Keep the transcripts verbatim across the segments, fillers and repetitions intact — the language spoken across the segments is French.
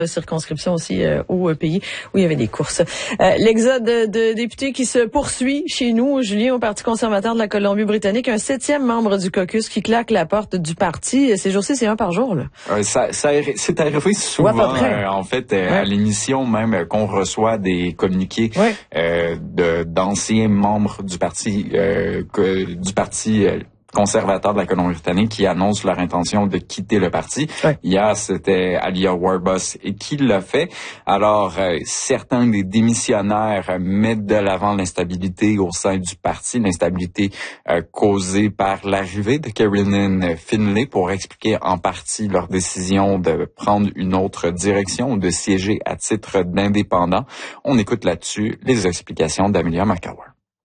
circonscription aussi euh, au pays où il y avait des courses. Euh, l'exode de, de députés qui se poursuit chez nous, Julien, au Parti conservateur de la Colombie-Britannique, un septième membre du caucus qui claque la porte du parti. Ces jours-ci, c'est un par jour, là. Euh, ça, ça c'est arrivé souvent, ouais, euh, en fait, euh, ouais. à l'émission même euh, qu'on reçoit des communiqués ouais. euh, de d'anciens membres du parti euh, que, du parti euh, conservateurs de la Colombie-Britannique qui annoncent leur intention de quitter le parti. Ouais. Hier, c'était Aliyah Warbuss et qui l'a fait. Alors, euh, certains des démissionnaires euh, mettent de l'avant l'instabilité au sein du parti, l'instabilité euh, causée par l'arrivée de Carolyn Finlay pour expliquer en partie leur décision de prendre une autre direction ou de siéger à titre d'indépendant. On écoute là-dessus les explications d'Amelia McCower.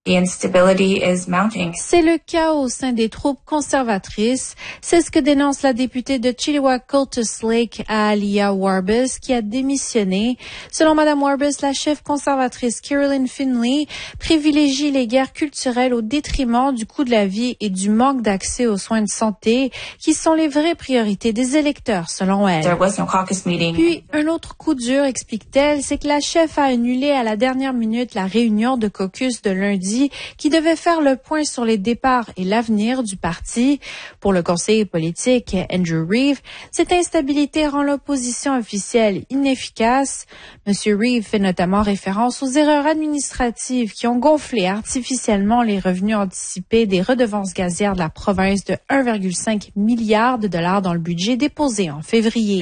C'est le chaos au sein des troupes conservatrices. C'est ce que dénonce la députée de Chilliwack-Cultus Lake, Aliyah Warbuss, qui a démissionné. Selon Madame Warbuss, la chef conservatrice Carolyn Finlay privilégie les guerres culturelles au détriment du coût de la vie et du manque d'accès aux soins de santé, qui sont les vraies priorités des électeurs, selon elle. Puis, un autre coup dur, explique-t-elle, c'est que la chef a annulé à la dernière minute la réunion de caucus de lundi qui devait faire le point sur les départs et l'avenir du parti. Pour le conseiller politique Andrew Reeve, cette instabilité rend l'opposition officielle inefficace. Monsieur Reeve fait notamment référence aux erreurs administratives qui ont gonflé artificiellement les revenus anticipés des redevances gazières de la province de un virgule cinq milliard de dollars dans le budget déposé en février.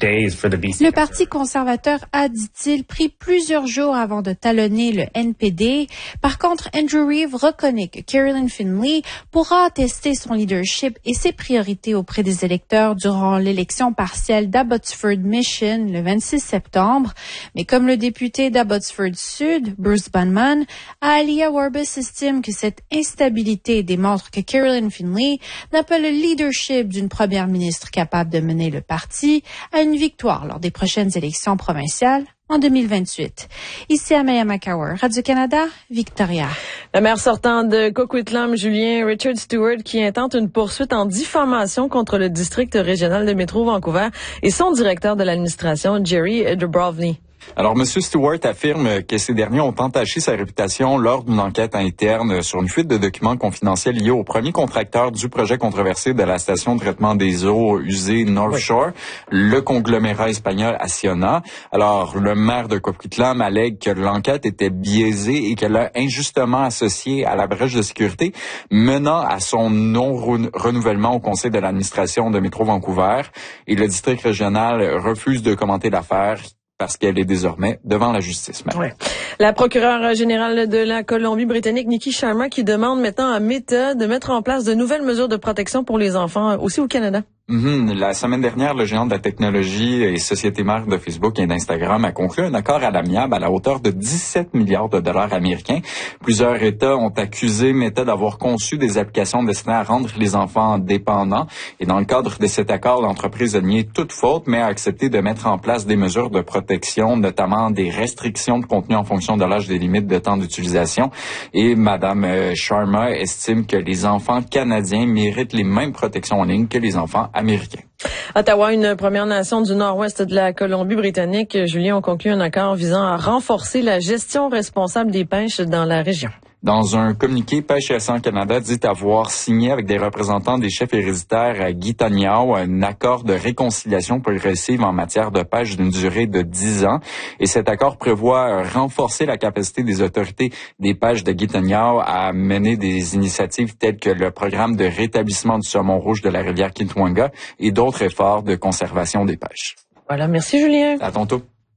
Le Parti conservateur a, dit-il, pris plusieurs jours avant de talonner le N P D. Par contre, Andrew Reeve reconnaît que Carolyn Finlay pourra attester son leadership et ses priorités auprès des électeurs durant l'élection partielle d'Abbotsford Mission le vingt-six septembre. Mais comme le député d'Abbotsford Sud, Bruce Banman, Aliyah Warbuss estime que cette instabilité démontre que Carolyn Finlay n'a pas le leadership d'une première ministre capable de mener le parti à une victoire lors des prochaines élections provinciales en deux mille vingt-huit. Ici Amelia McCower, Radio-Canada, Victoria. La maire sortante de Coquitlam, Julien, Richard Stewart, qui intente une poursuite en diffamation contre le district régional de métro Vancouver et son directeur de l'administration, Jerry Dubrovny. Alors, M. Stewart affirme que ces derniers ont entaché sa réputation lors d'une enquête interne sur une fuite de documents confidentiels liés au premier contracteur du projet controversé de la station de traitement des eaux usées North Shore, oui. le conglomérat espagnol Acciona. Alors, le maire de Coquitlam allègue que l'enquête était biaisée et qu'elle a injustement associé à la brèche de sécurité, menant à son non-renouvellement au conseil de l'administration de Métro Vancouver. Et le district régional refuse de commenter l'affaire parce qu'elle est désormais devant la justice. Ouais. La procureure générale de la Colombie-Britannique, Nikki Sharma, qui demande maintenant à Meta de mettre en place de nouvelles mesures de protection pour les enfants, aussi au Canada. Mm-hmm. La semaine dernière, le géant de la technologie et société mère de Facebook et d'Instagram a conclu un accord à l'amiable à la hauteur de dix-sept milliards de dollars américains. Plusieurs États ont accusé Meta d'avoir conçu des applications destinées à rendre les enfants dépendants. Et dans le cadre de cet accord, l'entreprise a nié toute faute, mais a accepté de mettre en place des mesures de protection, notamment des restrictions de contenu en fonction de l'âge des limites de temps d'utilisation. Et Mme Sharma estime que les enfants canadiens méritent les mêmes protections en ligne que les enfants américain. Ottawa, une Première Nation du nord-ouest de la Colombie-Britannique, Julien, ont conclu un accord visant à renforcer la gestion responsable des pêches dans la région. Dans un communiqué, Pêche et Océan Canada dit avoir signé avec des représentants des chefs héréditaires à Gitaniao un accord de réconciliation progressive en matière de pêche d'une durée de dix ans. Et cet accord prévoit renforcer la capacité des autorités des pêches de Gitaniao à mener des initiatives telles que le programme de rétablissement du saumon rouge de la rivière Kitwanga et d'autres efforts de conservation des pêches. Voilà, merci Julien. À tantôt.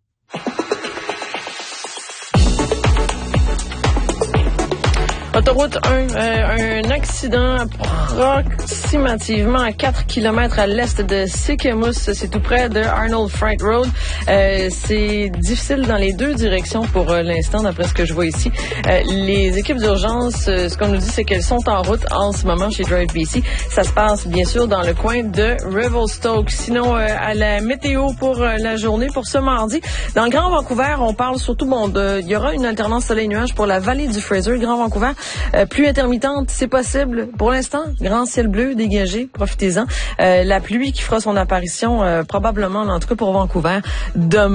Autoroute un, euh, un accident approximativement à quatre kilomètres à l'est de Sicamous. C'est tout près de Arnold Freight Road. Euh, c'est difficile dans les deux directions pour euh, l'instant, d'après ce que je vois ici. Euh, les équipes d'urgence, euh, ce qu'on nous dit, c'est qu'elles sont en route en ce moment chez Drive B C. Ça se passe, bien sûr, dans le coin de Revelstoke. Sinon, euh, à la météo pour euh, la journée, pour ce mardi, dans le Grand Vancouver, on parle surtout, bon, de, il y aura une alternance soleil-nuage pour la vallée du Fraser, Grand Vancouver. Euh, pluie intermittente, c'est possible. Pour l'instant, grand ciel bleu dégagé, profitez-en. Euh, la pluie qui fera son apparition euh, probablement, en tout cas pour Vancouver, demain.